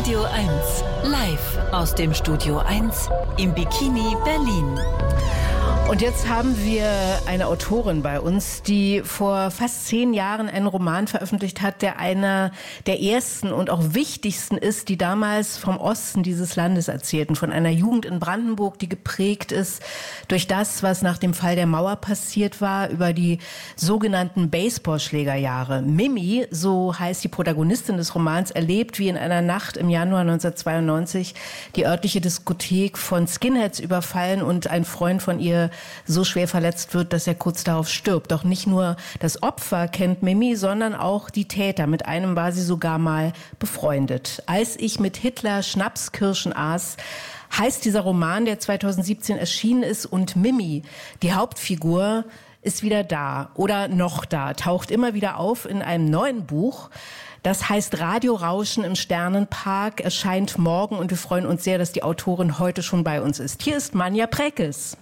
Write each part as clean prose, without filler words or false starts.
Radio 1, live aus dem Studio 1 im Bikini Berlin. Und jetzt haben wir eine Autorin bei uns, die vor fast 10 Jahren einen Roman veröffentlicht hat, der einer der ersten und auch wichtigsten ist, die damals vom Osten dieses Landes erzählten, von einer Jugend in Brandenburg, die geprägt ist durch das, was nach dem Fall der Mauer passiert war, über die sogenannten Baseballschlägerjahre. Mimi, so heißt die Protagonistin des Romans, erlebt, wie in einer Nacht im Januar 1992 die örtliche Diskothek von Skinheads überfallen und ein Freund von ihr so schwer verletzt wird, dass er kurz darauf stirbt. Doch nicht nur das Opfer kennt Mimi, sondern auch die Täter. Mit einem war sie sogar mal befreundet. Als ich mit Hitler Schnapskirschen aß, heißt dieser Roman, der 2017 erschienen ist, und Mimi, die Hauptfigur, ist wieder da oder noch da, taucht immer wieder auf in einem neuen Buch. Das heißt Radiorauschen im Sternenpark, erscheint morgen und wir freuen uns sehr, dass die Autorin heute schon bei uns ist. Hier ist Manja Präkes.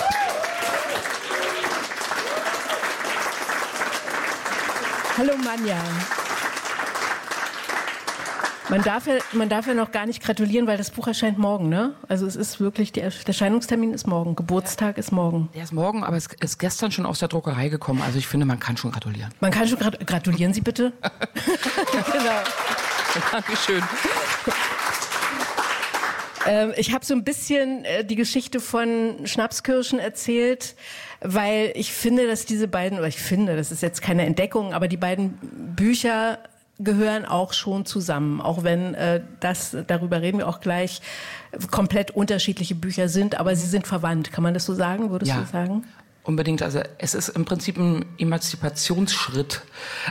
Hallo Manja. Man darf ja noch gar nicht gratulieren, weil das Buch erscheint morgen, ne? Also es ist wirklich, der Erscheinungstermin ist morgen, Geburtstag ist morgen. Der ist morgen, aber es ist gestern schon aus der Druckerei gekommen. Also ich finde, man kann schon gratulieren. Man kann schon gratulieren Sie bitte. Genau. Dankeschön. Ich habe so ein bisschen die Geschichte von Schnapskirschen erzählt, weil ich finde, dass das ist jetzt keine Entdeckung, aber die beiden Bücher gehören auch schon zusammen, auch wenn darüber reden wir auch gleich, komplett unterschiedliche Bücher sind, aber sie sind verwandt. Kann man das so sagen? Würdest du sagen? Unbedingt. Also es ist im Prinzip ein Emanzipationsschritt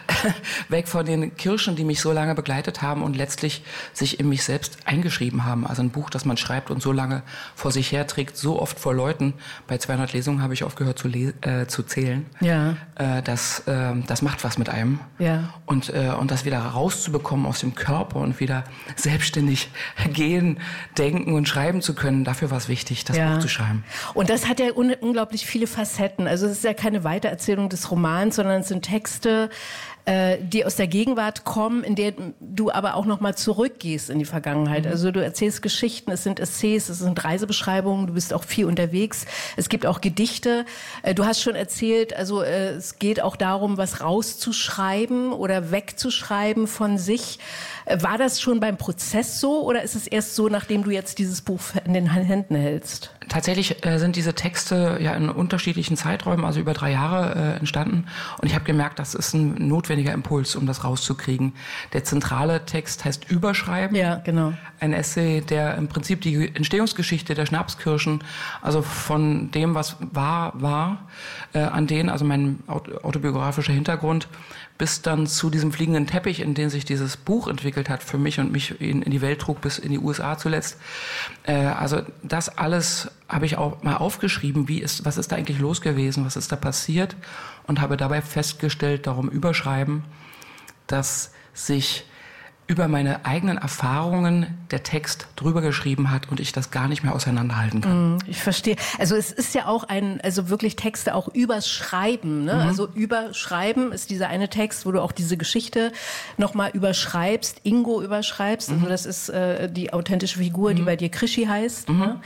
weg von den Kirschen, die mich so lange begleitet haben und letztlich sich in mich selbst eingeschrieben haben. Also ein Buch, das man schreibt und so lange vor sich herträgt, so oft vor Leuten. Bei 200 Lesungen habe ich aufgehört zu zählen. Ja. Das macht was mit einem. Ja. Und das wieder rauszubekommen aus dem Körper und wieder selbstständig gehen, denken und schreiben zu können, dafür war es wichtig, das Buch zu schreiben. Und das hat ja unglaublich viele Facetten. Also es ist ja keine Weitererzählung des Romans, sondern es sind Texte, die aus der Gegenwart kommen, in der du aber auch noch mal zurückgehst in die Vergangenheit. Also du erzählst Geschichten, es sind Essays, es sind Reisebeschreibungen, du bist auch viel unterwegs. Es gibt auch Gedichte. Du hast schon erzählt, also es geht auch darum, was rauszuschreiben oder wegzuschreiben von sich. War das schon beim Prozess so oder ist es erst so, nachdem du jetzt dieses Buch in den Händen hältst? Tatsächlich sind diese Texte ja in unterschiedlichen Zeiträumen, also über 3 Jahre entstanden. Und ich habe gemerkt, das ist ein notwendiger Impuls, um das rauszukriegen. Der zentrale Text heißt Überschreiben. Ja, genau. Ein Essay, der im Prinzip die Entstehungsgeschichte der Schnapskirschen, also von dem, was war, an den, also mein autobiografischer Hintergrund, bis dann zu diesem fliegenden Teppich, in den sich dieses Buch entwickelt hat für mich und mich in die Welt trug, bis in die USA zuletzt. Also das alles habe ich auch mal aufgeschrieben, was ist da eigentlich los gewesen, was ist da passiert, und habe dabei festgestellt, darum Überschreiben, dass sich über meine eigenen Erfahrungen der Text drüber geschrieben hat und ich das gar nicht mehr auseinanderhalten kann. Ich verstehe. Also es ist ja auch wirklich Texte auch übers Schreiben, ne? Also überschreiben ist dieser eine Text, wo du auch diese Geschichte nochmal überschreibst, Ingo überschreibst. Also das ist die authentische Figur, die bei dir Krischi heißt. Ne?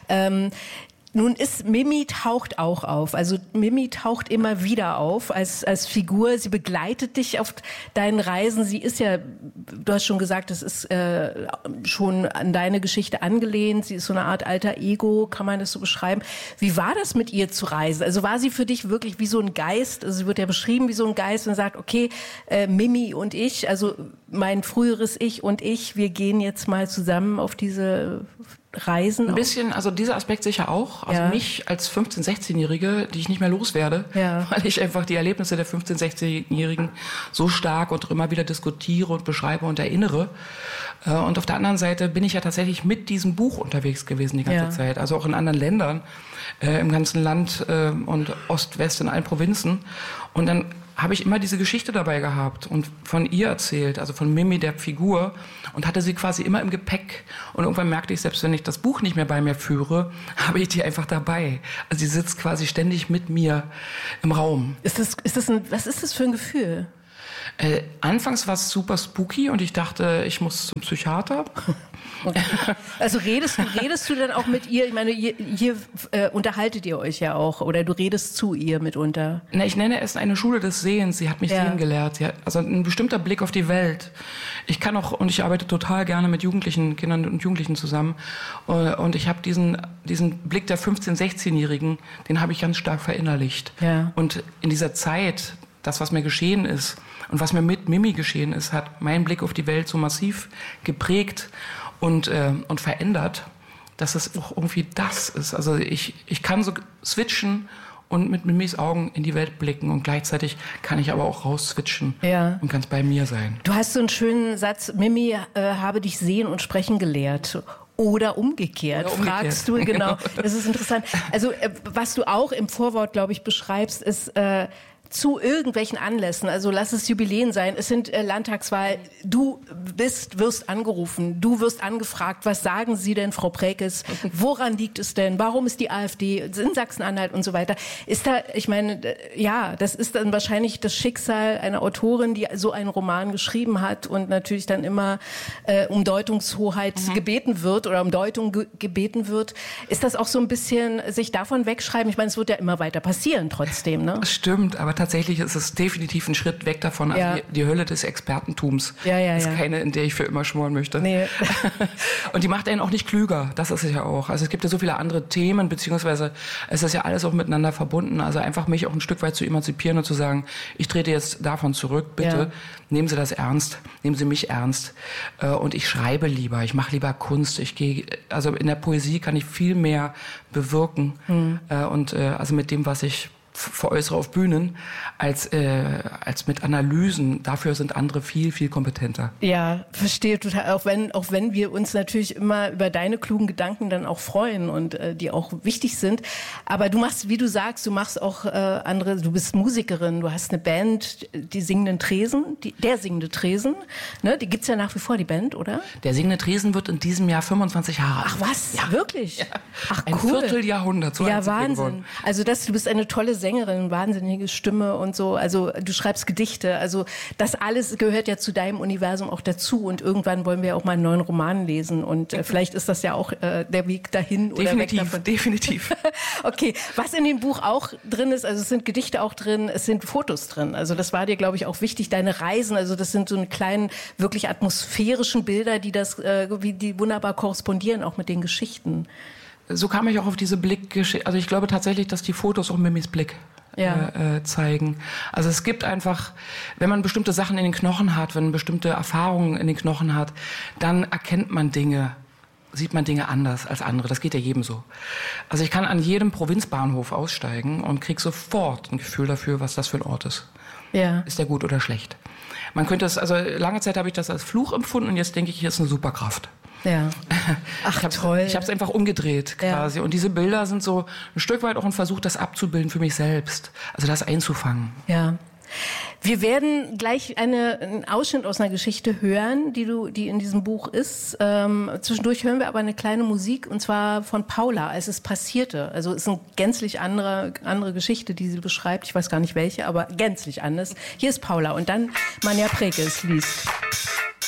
Nun Mimi taucht auch auf. Also Mimi taucht immer wieder auf als Figur. Sie begleitet dich auf deinen Reisen. Sie ist ja, du hast schon gesagt, das ist schon an deine Geschichte angelehnt. Sie ist so eine Art alter Ego, kann man das so beschreiben. Wie war das mit ihr zu reisen? Also war sie für dich wirklich wie so ein Geist? Also sie wird ja beschrieben wie so ein Geist und sagt, okay, Mimi und ich, also mein früheres Ich und ich, wir gehen jetzt mal zusammen auf diese Reisen? Ein bisschen, also dieser Aspekt sicher auch. Also mich als 15-, 16-Jährige, die ich nicht mehr loswerde, weil ich einfach die Erlebnisse der 15-, 16-Jährigen so stark und immer wieder diskutiere und beschreibe und erinnere. Und auf der anderen Seite bin ich ja tatsächlich mit diesem Buch unterwegs gewesen die ganze Zeit. Also auch in anderen Ländern, im ganzen Land und Ost, West, in allen Provinzen. Und dann habe ich immer diese Geschichte dabei gehabt und von ihr erzählt, also von Mimi, der Figur, und hatte sie quasi immer im Gepäck. Und irgendwann merkte ich, selbst wenn ich das Buch nicht mehr bei mir führe, habe ich die einfach dabei. Also sie sitzt quasi ständig mit mir im Raum. Was ist das für ein Gefühl? Anfangs war es super spooky und ich dachte, ich muss zum Psychiater. Okay. Also redest du dann auch mit ihr? Ich meine, hier unterhaltet ihr euch ja auch oder du redest zu ihr mitunter. Na, ich nenne es eine Schule des Sehens. Sie hat mich sehen gelehrt. Sie hat, also ein bestimmter Blick auf die Welt. Ich kann auch, und ich arbeite total gerne mit Jugendlichen, Kindern und Jugendlichen zusammen. Und ich habe diesen Blick der 15-, 16-Jährigen, den habe ich ganz stark verinnerlicht. Ja. Und in dieser Zeit, das, was mir geschehen ist und was mir mit Mimi geschehen ist, hat meinen Blick auf die Welt so massiv geprägt und verändert, dass es auch irgendwie das ist. Also ich kann so switchen und mit Mimis Augen in die Welt blicken und gleichzeitig kann ich aber auch raus switchen und ganz bei mir sein. Du hast so einen schönen Satz, Mimi habe dich sehen und sprechen gelehrt. Oder umgekehrt, fragst du, genau. Das ist interessant. Also was du auch im Vorwort, glaube ich, beschreibst, ist zu irgendwelchen Anlässen, also lass es Jubiläen sein, es sind Landtagswahl, du wirst angerufen, du wirst angefragt, was sagen Sie denn, Frau Präkes, woran liegt es denn, warum ist die AfD in Sachsen-Anhalt und so weiter. Ist da, ich meine, ja, das ist dann wahrscheinlich das Schicksal einer Autorin, die so einen Roman geschrieben hat und natürlich dann immer um Deutungshoheit gebeten wird oder um Deutung gebeten wird. Ist das auch so ein bisschen sich davon wegschreiben? Ich meine, es wird ja immer weiter passieren trotzdem, ne? Das stimmt, aber tatsächlich ist es definitiv ein Schritt weg davon. Also die Hölle des Expertentums ist keine, in der ich für immer schmoren möchte. Nee. Und die macht einen auch nicht klüger. Das ist es ja auch. Also es gibt ja so viele andere Themen, beziehungsweise es ist ja alles auch miteinander verbunden. Also einfach mich auch ein Stück weit zu emanzipieren und zu sagen, ich trete jetzt davon zurück, bitte nehmen Sie das ernst, nehmen Sie mich ernst. Und ich schreibe lieber, ich mache lieber Kunst. Also in der Poesie kann ich viel mehr bewirken. Also mit dem, was ich veräußere auf Bühnen, als mit Analysen. Dafür sind andere viel, viel kompetenter. Ja, verstehe total. Auch wenn wir uns natürlich immer über deine klugen Gedanken dann auch freuen und die auch wichtig sind. Aber du machst, wie du sagst, du machst auch andere, du bist Musikerin, du hast eine Band, die Singenden Tresen, der Singende Tresen, ne? Die gibt's ja nach wie vor, die Band, oder? Der Singende Tresen wird in diesem Jahr 25 Jahre alt. Ach was? Ja. Wirklich? Ja. Ach cool. Ein Vierteljahrhundert. So ja, Wahnsinn. Also du bist eine tolle Sängerin, wahnsinnige Stimme und so. Also du schreibst Gedichte. Also das alles gehört ja zu deinem Universum auch dazu. Und irgendwann wollen wir auch mal einen neuen Roman lesen. Und vielleicht ist das ja auch der Weg dahin oder weg davon. Definitiv. Okay, was in dem Buch auch drin ist, also es sind Gedichte auch drin, es sind Fotos drin. Also das war dir, glaube ich, auch wichtig, deine Reisen. Also das sind so eine kleinen, wirklich atmosphärischen Bilder, die wunderbar korrespondieren auch mit den Geschichten. So kam ich auch auf diese Blickgeschichte. Also ich glaube tatsächlich, dass die Fotos auch Mimis Blick zeigen. Also es gibt einfach, wenn man bestimmte Sachen in den Knochen hat, wenn man bestimmte Erfahrungen in den Knochen hat, dann erkennt man Dinge, sieht man Dinge anders als andere. Das geht ja jedem so. Also ich kann an jedem Provinzbahnhof aussteigen und kriege sofort ein Gefühl dafür, was das für ein Ort ist. Ja. Ist der gut oder schlecht? Man könnte es, also lange Zeit habe ich das als Fluch empfunden und jetzt denke ich, hier ist eine Superkraft. Ja. Ach, toll. Ich habe es einfach umgedreht quasi. Und diese Bilder sind so ein Stück weit auch ein Versuch, das abzubilden für mich selbst. Also das einzufangen. Ja. Wir werden gleich einen Ausschnitt aus einer Geschichte hören, die in diesem Buch ist. Zwischendurch hören wir aber eine kleine Musik, und zwar von Paula, als es passierte. Also es ist eine gänzlich andere Geschichte, die sie beschreibt. Ich weiß gar nicht welche, aber gänzlich anders. Hier ist Paula und dann Manja Präkes liest.